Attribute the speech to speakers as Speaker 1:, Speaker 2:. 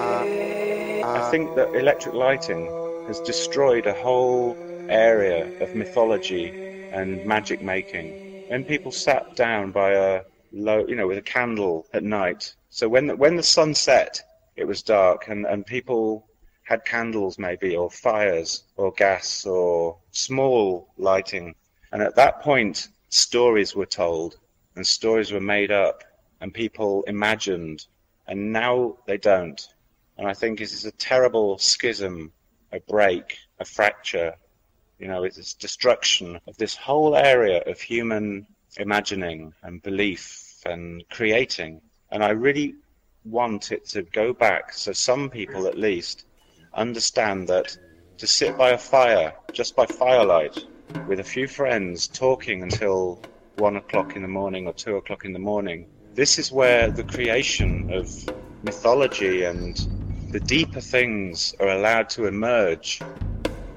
Speaker 1: I think that electric lighting has destroyed a whole area of mythology and magic making. When people sat down by with a candle at night. So when the sun set, it was dark, and people had candles maybe, or fires, or gas, or small lighting. And at that point, stories were told, and stories were made up, and people imagined, and now they don't. And I think this is a terrible schism, a break, a fracture. It's this destruction of this whole area of human imagining and belief and creating. And I really want it to go back, so some people at least understand that to sit by a fire, just by firelight, with a few friends talking until 1 o'clock in the morning or 2 o'clock in the morning, this is where the creation of mythology and the deeper things are allowed to emerge.